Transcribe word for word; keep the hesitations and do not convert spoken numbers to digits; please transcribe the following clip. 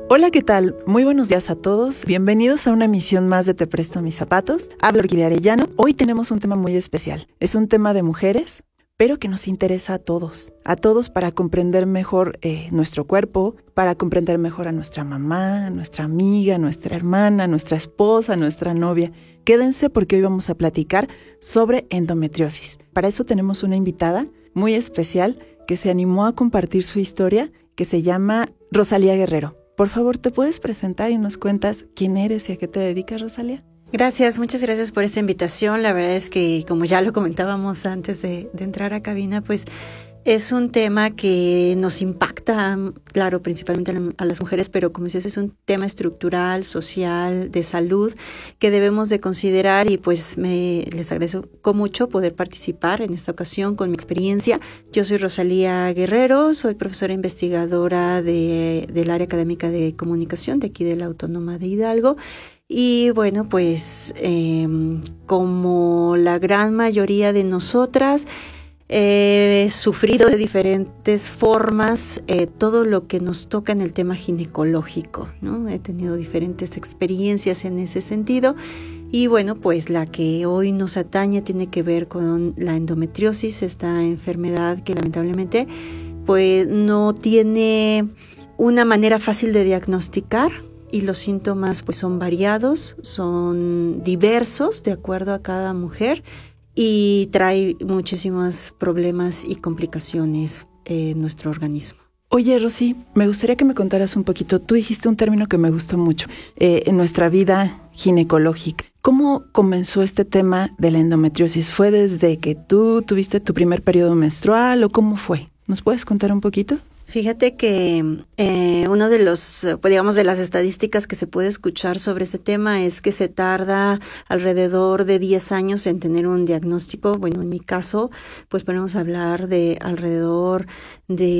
Hola, ¿qué tal? Muy buenos días a todos. Bienvenidos a una emisión más de Te Presto Mis Zapatos. Habla Orquídea Arellano. Hoy tenemos un tema muy especial. Es un tema de mujeres, pero que nos interesa a todos. A todos para comprender mejor eh, nuestro cuerpo, para comprender mejor a nuestra mamá, a nuestra amiga, a nuestra hermana, a nuestra esposa, a nuestra novia. Quédense porque hoy vamos a platicar sobre endometriosis. Para eso tenemos una invitada muy especial que se animó a compartir su historia, que se llama Rosalía Guerrero. Por favor, ¿te puedes presentar y nos cuentas quién eres y a qué te dedicas, Rosalía? Gracias, muchas gracias por esta invitación. La verdad es que, como ya lo comentábamos antes de, de entrar a cabina, pues es un tema que nos impacta, claro, principalmente a las mujeres, pero como dices, es un tema estructural, social, de salud, que debemos de considerar y pues me les agradezco mucho poder participar en esta ocasión con mi experiencia. Yo soy Rosalía Guerrero, soy profesora investigadora de, del área académica de comunicación de aquí de la Autónoma de Hidalgo. Y bueno, pues eh, como la gran mayoría de nosotras, he sufrido de diferentes formas eh, todo lo que nos toca en el tema ginecológico, ¿no? He tenido diferentes experiencias en ese sentido y bueno, pues la que hoy nos atañe tiene que ver con la endometriosis, esta enfermedad que lamentablemente pues no tiene una manera fácil de diagnosticar. Y los síntomas pues son variados, son diversos de acuerdo a cada mujer y trae muchísimos problemas y complicaciones en nuestro organismo. Oye, Rosy, me gustaría que me contaras un poquito. Tú dijiste un término que me gustó mucho, eh, en nuestra vida ginecológica. ¿Cómo comenzó este tema de la endometriosis? ¿Fue desde que tú tuviste tu primer periodo menstrual o cómo fue? ¿Nos puedes contar un poquito? Fíjate que eh, uno de los, pues digamos, de las estadísticas que se puede escuchar sobre este tema es que se tarda alrededor de diez años en tener un diagnóstico. Bueno, en mi caso, pues podemos hablar de alrededor de